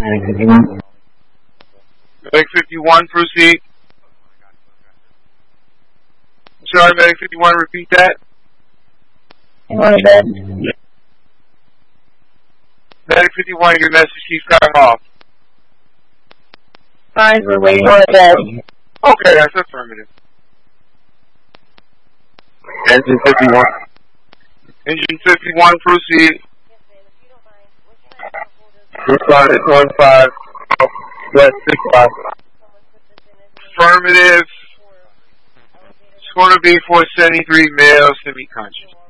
Medic 51, proceed. Sorry, Medic 51, repeat that. Medic 51, your message keeps cutting off. Fine, we're waiting on a bed. Okay, that's affirmative. Engine 51. Engine 51, proceed. Responded 15, West 65. Affirmative. It's going to be for 73 male, semi-conscious.